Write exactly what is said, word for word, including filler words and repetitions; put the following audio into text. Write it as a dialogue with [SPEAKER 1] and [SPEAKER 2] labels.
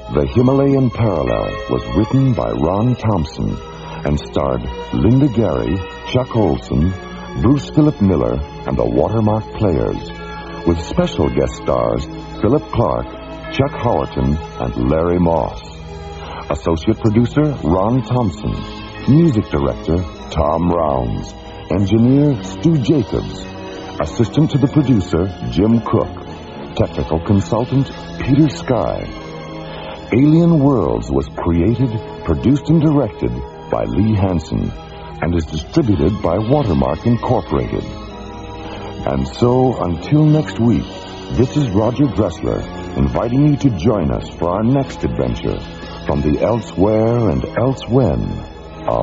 [SPEAKER 1] The Himalayan Parallel was written by Ron Thompson and starred Linda Gary, Chuck Olson, Bruce Philip Miller, and the Watermark Players, with special guest stars Philip Clark, Chuck Howerton, and Larry Moss. Associate producer Ron Thompson. Music director Tom Rounds. Engineer Stu Jacobs. Assistant to the producer Jim Cook. Technical consultant Peter Sky. Alien Worlds was created, produced, and directed by Lee Hansen and is distributed by Watermark Incorporated. And so, until next week, this is Roger Dressler inviting you to join us for our next adventure from the Elsewhere and Elsewhen.